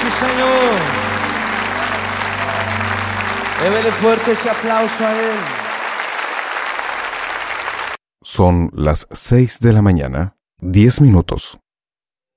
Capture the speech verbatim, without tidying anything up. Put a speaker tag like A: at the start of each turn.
A: Sí, señor. Débele fuerte ese aplauso a Él.
B: Son las seis de la mañana, diez minutos.